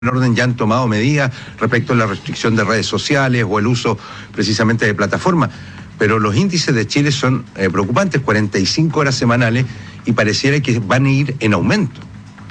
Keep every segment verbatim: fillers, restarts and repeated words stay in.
en orden ya han tomado medidas respecto a la restricción de redes sociales o el uso precisamente de plataformas, pero los índices de Chile son eh, preocupantes, cuarenta y cinco horas semanales, y pareciera que van a ir en aumento.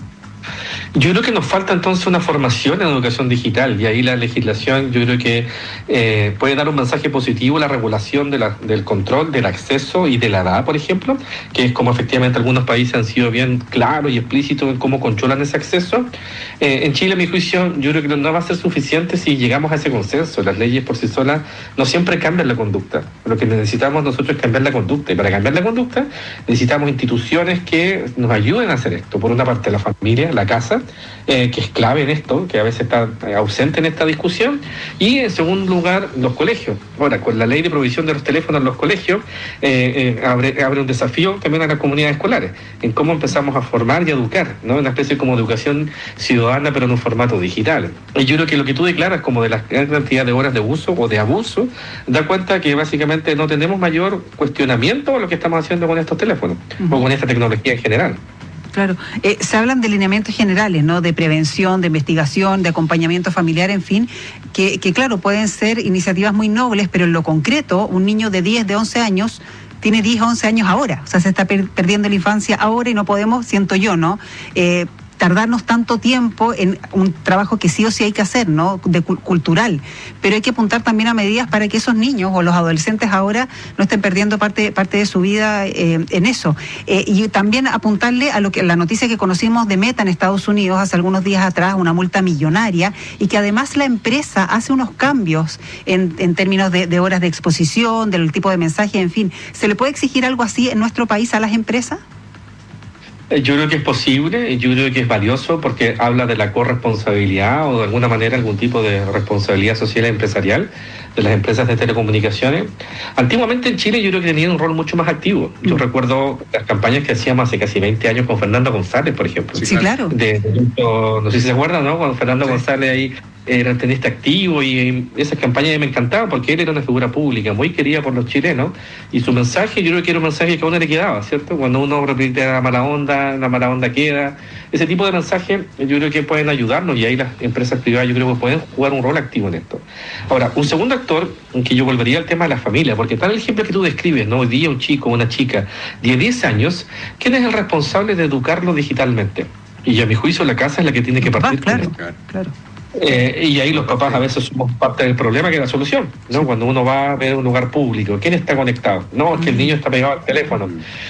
Yo creo que nos falta entonces una formación en educación digital, y ahí la legislación yo creo que eh, puede dar un mensaje positivo a la regulación de la, del control, del acceso y de la edad, por ejemplo, que es como efectivamente algunos países han sido bien claros y explícitos en cómo controlan ese acceso. Eh, en Chile, a mi juicio, yo creo que no va a ser suficiente si llegamos a ese consenso. Las leyes por sí solas no siempre cambian la conducta. Lo que necesitamos nosotros es cambiar la conducta, y para cambiar la conducta necesitamos instituciones que nos ayuden a hacer esto. Por una parte, la familia, la casa, Eh, que es clave en esto, que a veces está ausente en esta discusión, y en segundo lugar, los colegios. Ahora, con la ley de provisión de los teléfonos en los colegios, eh, eh, abre, abre un desafío también a las comunidades escolares, en cómo empezamos a formar y a educar, ¿no? Una especie como educación ciudadana, pero en un formato digital. Y yo creo que lo que tú declaras como de la gran cantidad de horas de uso o de abuso, da cuenta que básicamente no tenemos mayor cuestionamiento a lo que estamos haciendo con estos teléfonos, uh-huh. o con esta tecnología en general. Claro, eh, se hablan de lineamientos generales, ¿no? De prevención, de investigación, de acompañamiento familiar, en fin, que, que claro, pueden ser iniciativas muy nobles, pero en lo concreto, un niño de diez, de once años, tiene diez, once años ahora, o sea, se está per- perdiendo la infancia ahora y no podemos, siento yo, ¿no? Eh, tardarnos tanto tiempo en un trabajo que sí o sí hay que hacer, ¿no? De cu- cultural, pero hay que apuntar también a medidas para que esos niños o los adolescentes ahora no estén perdiendo parte, parte de su vida eh, en eso. Eh, y también apuntarle a lo que la noticia que conocimos de Meta en Estados Unidos hace algunos días atrás, una multa millonaria, y que además la empresa hace unos cambios en, en términos de, de horas de exposición, del tipo de mensaje, en fin. ¿Se le puede exigir algo así en nuestro país a las empresas? Yo creo que es posible, yo creo que es valioso porque habla de la corresponsabilidad o de alguna manera algún tipo de responsabilidad social y empresarial de las empresas de telecomunicaciones. Antiguamente en Chile yo creo que tenían un rol mucho más activo. Yo mm. recuerdo las campañas que hacíamos hace casi veinte años con Fernando González, por ejemplo. Sí, claro. De, de, no sé si se acuerdan, ¿no? Cuando Fernando sí. González ahí era tenista activo, y esas campañas me encantaban porque él era una figura pública muy querida por los chilenos, y su mensaje yo creo que era un mensaje que a uno le quedaba, ¿cierto? Cuando uno repite la mala onda, la mala onda queda. Ese tipo de mensajes yo creo que pueden ayudarnos, y ahí las empresas privadas yo creo que pueden jugar un rol activo en esto. Ahora, un segundo actor, en que yo volvería al tema de la familia, porque tal el ejemplo que tú describes, ¿no? Hoy día un chico o una chica de diez años, ¿quién es el responsable de educarlo digitalmente? Y a mi juicio la casa es la que tiene que partir. Ah, claro, claro, claro. Eh, y ahí los papás a veces somos parte del problema que es la solución, ¿no? Sí. Cuando uno va a ver un lugar público, ¿quién está conectado? No, es que el niño está pegado al teléfono.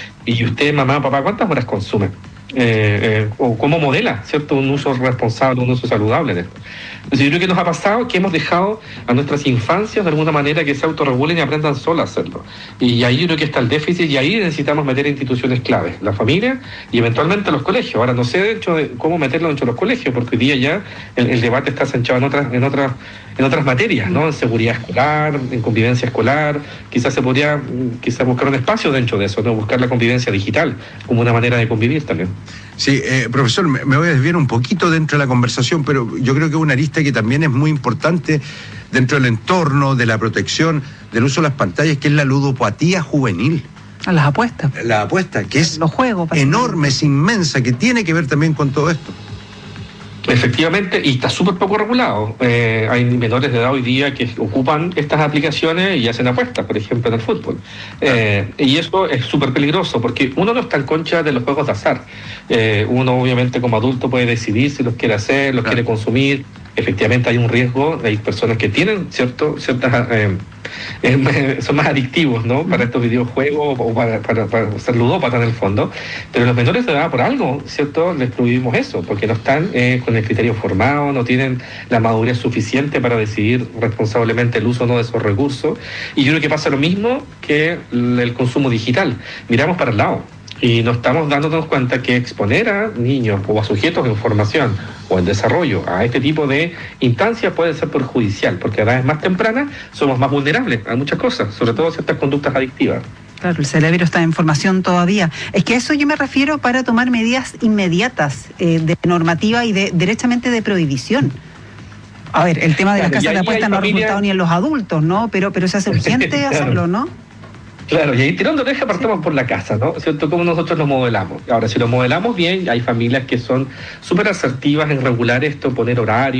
Y usted, mamá, papá, ¿cuántas horas consume? Eh, eh, o cómo modela, ¿cierto? Un uso responsable, un uso saludable de esto. Entonces yo creo que nos ha pasado que hemos dejado a nuestras infancias de alguna manera que se autorregulen y aprendan solas a hacerlo. Y ahí yo creo que está el déficit, y ahí necesitamos meter instituciones claves, la familia y eventualmente los colegios. Ahora no sé de hecho de cómo meterlo dentro de los colegios, porque hoy día ya el, el debate está centrado en otras, en otras, en otras materias, ¿no? En seguridad escolar, en convivencia escolar. Quizás se podría quizás buscar un espacio dentro de eso, ¿no? Buscar la convivencia digital como una manera de convivir también. Sí, eh, profesor, me, me voy a desviar un poquito dentro de la conversación, pero yo creo que una arista que también es muy importante dentro del entorno, de la protección, del uso de las pantallas, que es la ludopatía juvenil. A las apuestas. La apuesta, que es los juegos, enorme, es inmensa, que tiene que ver también con todo esto. Efectivamente, y está súper poco regulado. Eh, hay menores de edad hoy día que ocupan estas aplicaciones y hacen apuestas, por ejemplo, en el fútbol. Eh, y eso es súper peligroso, porque uno no está en contra de los juegos de azar. Eh, uno, obviamente, como adulto puede decidir si los quiere hacer, los claro. quiere consumir. Efectivamente hay un riesgo, hay personas que tienen cierto, ciertas, eh, eh, son más adictivos, ¿no? Para estos videojuegos o para, para, para ser ludópatas en el fondo, pero los menores de edad por algo, ¿cierto? Les prohibimos eso, porque no están eh, con el criterio formado, no tienen la madurez suficiente para decidir responsablemente el uso o no de esos recursos, y yo creo que pasa lo mismo que el consumo digital, miramos para el lado. Y no estamos dándonos cuenta que exponer a niños o a sujetos en formación o en desarrollo a este tipo de instancias puede ser perjudicial, porque a edades más tempranas somos más vulnerables a muchas cosas, sobre todo a ciertas conductas adictivas. Claro, el cerebro está en formación todavía. Es que a eso yo me refiero para tomar medidas inmediatas eh, de normativa y de derechamente de prohibición. A ver, el tema de las casas de apuestas no ha resultado ni en los adultos, ¿no? Pero, pero se hace urgente hacerlo, ¿no? Claro, y ahí tirón de oreja partamos sí. por la casa, ¿no? ¿Cierto? Cómo nosotros lo modelamos. Ahora, si lo modelamos bien, hay familias que son súper asertivas en regular esto, poner horario.